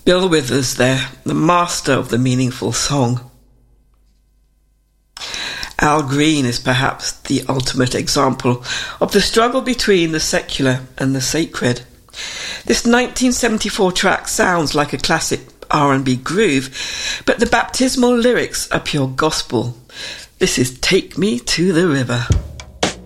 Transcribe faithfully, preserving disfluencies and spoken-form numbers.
Bill Withers there, the master of the meaningful song. Al Green is perhaps the ultimate example of the struggle between the secular and the sacred. This nineteen seventy-four track sounds like a classic R and B groove, but the baptismal lyrics are pure gospel. This is Take Me to the River.